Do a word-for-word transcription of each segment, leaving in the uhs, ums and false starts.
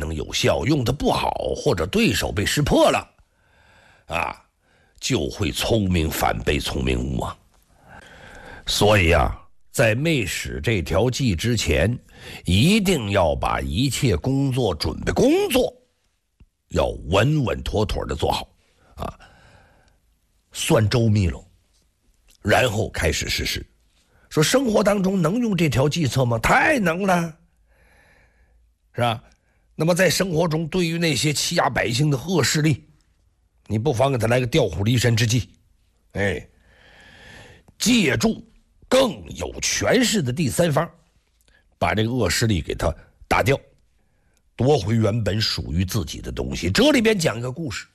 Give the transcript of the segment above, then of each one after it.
能有效，用的不好，或者对手被识破了，啊，就会聪明反被聪明误啊。所以啊，在没使这条计之前，一定要把一切工作准备工作要稳稳妥妥的做好啊，算周密了，然后开始实施。说生活当中能用这条计策吗？太能了，是吧？那么在生活中，对于那些欺压百姓的恶势力，你不妨给他来个调虎离山之计，哎，借助更有权势的第三方，把这个恶势力给他打掉，夺回原本属于自己的东西。这里边讲一个故事，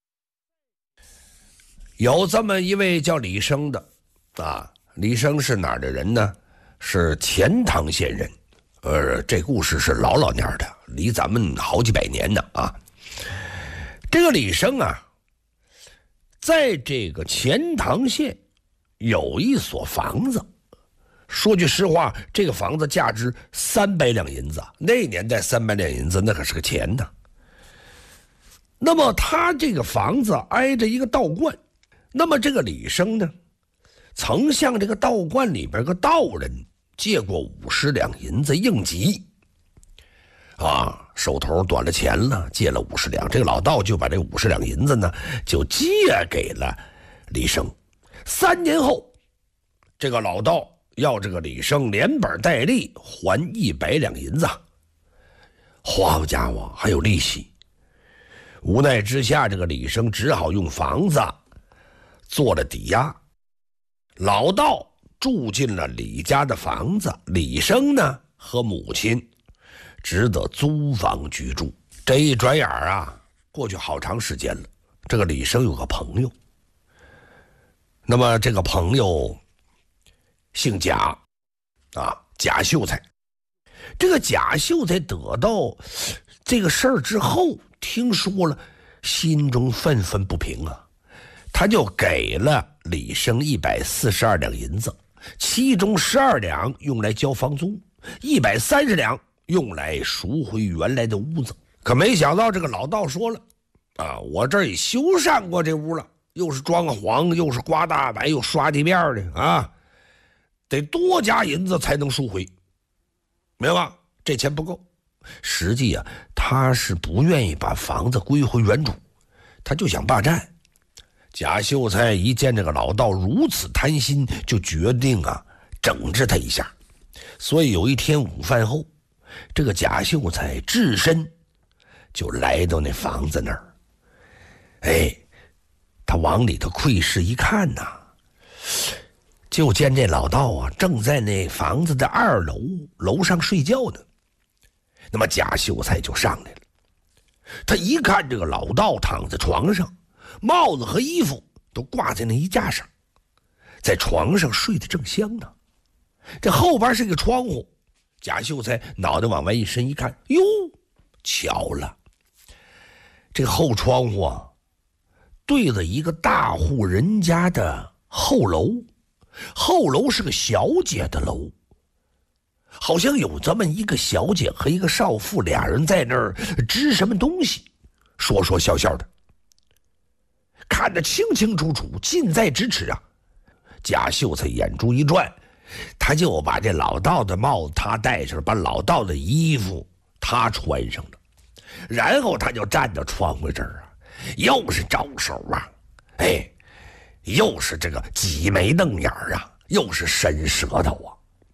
有这么一位叫李生的啊。李生是哪儿的人呢？是钱塘县人，呃，这故事是老老年的，离咱们好几百年呢啊。这个李生啊，在这个钱塘县有一所房子，说句实话，这个房子价值三百两银子，那年代三百两银子那可是个钱呢。那么他这个房子挨着一个道观，那么这个李生呢，曾向这个道观里边个道人借过五十两银子应急，啊，手头短了钱了，借了五十两，这个老道就把这五十两银子呢，就借给了李生。三年后，这个老道要这个李生连本带利还一百两银子，好家伙，还有利息。无奈之下，这个李生只好用房子做了抵押。老道住进了李家的房子，李生呢和母亲只得租房居住。这一转眼啊，过去好长时间了。这个李生有个朋友，那么这个朋友姓贾啊，贾秀才。这个贾秀才得到这个事儿之后，听说了，心中愤愤不平啊，他就给了李生一百四十二两银子，其中十二两用来交房租，一百三十两用来赎回原来的屋子。可没想到这个老道说了啊，我这儿也修缮过这屋了，又是装潢，又是刮大白，又刷地面的啊，得多加银子才能赎回，明白吗？这钱不够。实际啊，他是不愿意把房子归回原主，他就想霸占。贾秀才一见这个老道如此贪心，就决定啊整治他一下。所以有一天午饭后，这个贾秀才只身就来到那房子那儿。哎，他往里头窥视一看呐、啊，就见这老道啊正在那房子的二楼楼上睡觉呢。那么贾秀才就上来了，他一看这个老道躺在床上，帽子和衣服都挂在那衣架上，在床上睡得正香呢。这后边是个窗户，贾秀才脑袋往外一伸一看，哟，巧了，这个后窗户啊对着一个大户人家的后楼，后楼是个小姐的楼，好像有这么一个小姐和一个少妇，俩人在那儿织什么东西，说说笑笑的，看得清清楚楚，近在咫尺啊。贾秀才眼珠一转，他就把这老道的帽子他戴上，把老道的衣服他穿上了，然后他就站到窗户这儿啊，又是招手啊，哎，又是这个挤眉瞪眼啊，又是伸舌头啊。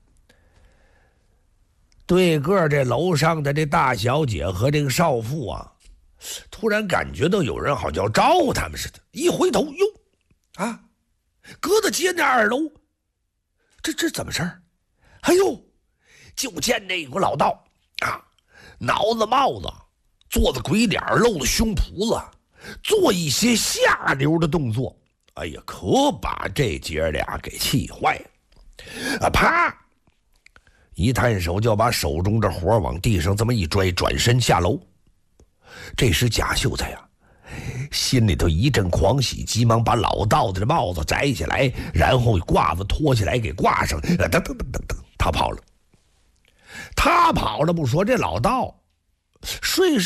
对个这楼上的这大小姐和这个少妇啊，突然感觉到有人好像招呼他们似的，一回头，哟，啊，隔着街那二楼，这这怎么事儿？哎呦，就见那有个老道啊，挠着帽子，做着鬼脸，露着胸脯子，做一些下流的动作。哎呀，可把这姐俩给气坏了啊！啪！一探手就把手中的活往地上这么一拽，转身下楼。这时贾秀才啊，心里头一阵狂喜，急忙把老道的帽子摘下来，然后褂子脱下来给挂上，噔噔噔噔噔，他跑了。他跑了不说，这老道睡